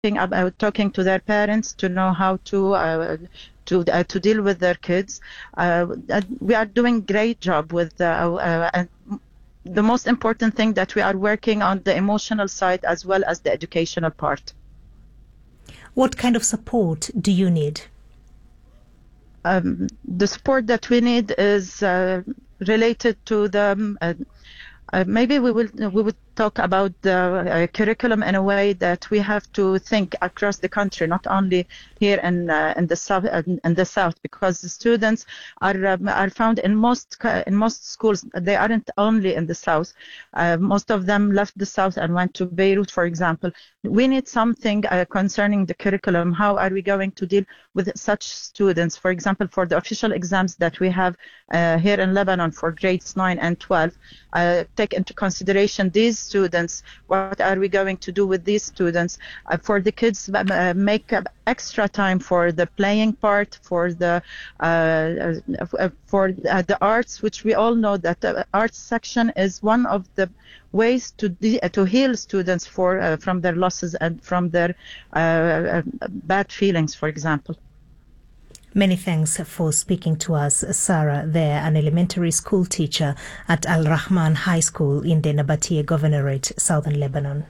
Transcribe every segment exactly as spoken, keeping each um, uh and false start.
about talking to their parents to know how to uh, to uh, to deal with their kids. Uh, we are doing great job with. Uh, uh, and the most important thing that we are working on the emotional side as well as the educational part. What kind of support do you need? Um, the support that we need is uh, related to the. Uh, uh, maybe we will we would talk about the uh, curriculum in a way that we have to think across the country, not only here in uh, in the south in the south, because the students are um, are found in most in most schools. They aren't only in the south. Uh, most of them left the south and went to Beirut, for example. We need something uh, concerning the curriculum. How are we going to deal with such students? For example, for the official exams that we have uh, here in Lebanon for grades nine and twelve, uh, take into consideration these students. What are we going to do with these students? Uh, for the kids, uh, make uh, extra time for the playing part, for the uh, uh, for uh, the arts, which we all know that the arts section is one of the ways to de- to heal students for uh, from their losses and from their uh, uh, bad feelings, for example. Many thanks for speaking to us, Sarah there, an elementary school teacher at Al Rahman High School in the Nabatea Governorate, southern Lebanon.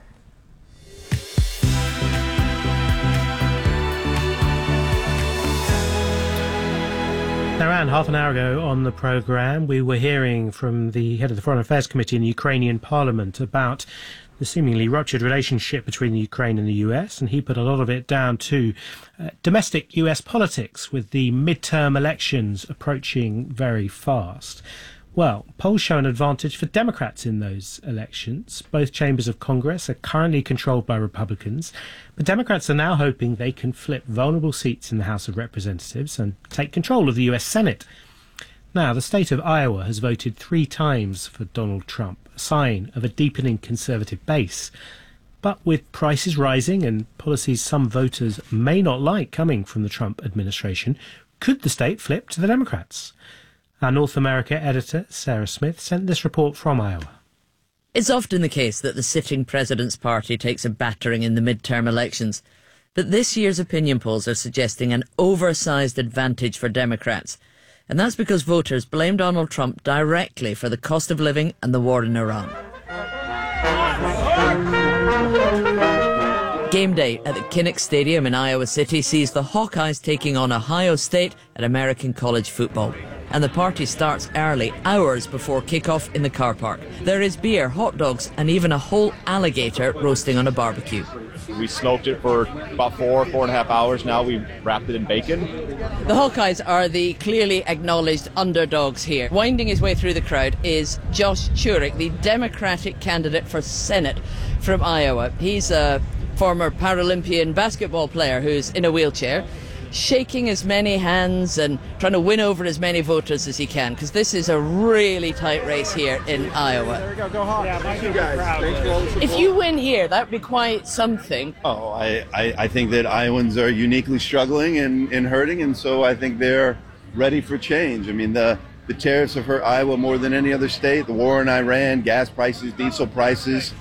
Around half an hour ago on the programme, we were hearing from the head of the Foreign Affairs Committee in the Ukrainian Parliament about the seemingly ruptured relationship between the Ukraine and the U S, and he put a lot of it down to uh, domestic U S politics, with the midterm elections approaching very fast. Well, polls show an advantage for Democrats in those elections. Both chambers of Congress are currently controlled by Republicans, but Democrats are now hoping they can flip vulnerable seats in the House of Representatives and take control of the U S Senate. Now, the state of Iowa has voted three times for Donald Trump, a sign of a deepening conservative base. But with prices rising and policies some voters may not like coming from the Trump administration, could the state flip to the Democrats? Our North America editor, Sarah Smith, sent this report from Iowa. It's often the case that the sitting president's party takes a battering in the midterm elections. But this year's opinion polls are suggesting an oversized advantage for Democrats. And that's because voters blame Donald Trump directly for the cost of living and the war in Iran. Game day at the Kinnick Stadium in Iowa City sees the Hawkeyes taking on Ohio State at American college football. And the party starts early, hours before kickoff in the car park. There is beer, hot dogs, and even a whole alligator roasting on a barbecue. We smoked it for about four, four and a half hours now. We wrapped it in bacon. The Hawkeyes are the clearly acknowledged underdogs here. Winding his way through the crowd is Josh Churich, the Democratic candidate for Senate from Iowa. He's a former Paralympian basketball player who's in a wheelchair, shaking as many hands and trying to win over as many voters as he can, because this is a really tight race here in Iowa. There we go, go Hawks. Yeah, thank you guys. Thanks for all the support. If you win here, that would be quite something. Oh, I, I, I think that Iowans are uniquely struggling and, and hurting, and so I think they're ready for change. I mean, the, the tariffs have hurt Iowa more than any other state. The war in Iran, gas prices, diesel prices.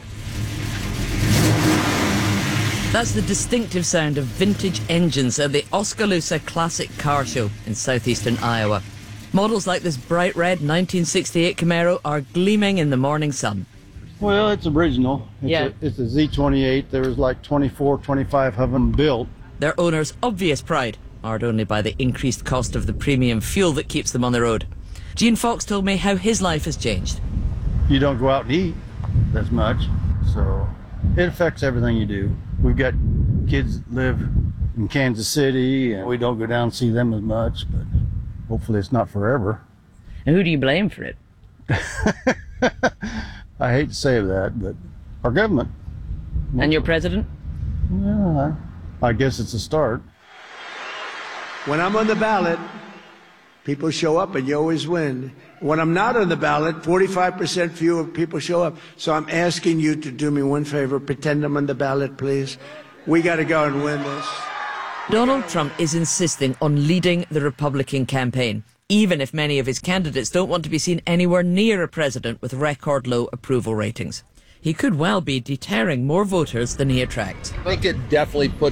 That's the distinctive sound of vintage engines at the Oskaloosa Classic Car Show in southeastern Iowa. Models like this bright red nineteen sixty-eight Camaro are gleaming in the morning sun. Well, it's original. It's yeah. A, it's a Z twenty-eight. There was like twenty-four, twenty-five of them built. Their owner's obvious pride, marred only by the increased cost of the premium fuel that keeps them on the road. Gene Fox told me how his life has changed. You don't go out and eat as much, so it affects everything you do. We've got kids that live in Kansas City, and we don't go down and see them as much, but hopefully it's not forever. And who do you blame for it? I hate to say that, but our government. And your president? Yeah, I guess it's a start. When I'm on the ballot, people show up and you always win. When I'm not on the ballot, forty-five percent fewer people show up. So I'm asking you to do me one favor. Pretend I'm on the ballot, please. We got to go and win this. Donald Trump is insisting on leading the Republican campaign, even if many of his candidates don't want to be seen anywhere near a president with record low approval ratings. he could well be deterring more voters than he attracts. I think it definitely puts